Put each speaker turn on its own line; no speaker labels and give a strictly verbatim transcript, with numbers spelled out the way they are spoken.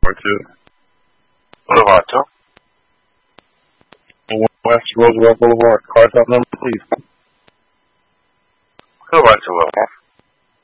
number two.
Lovato.
West Roosevelt Boulevard. Car top number, please.
Lovato level.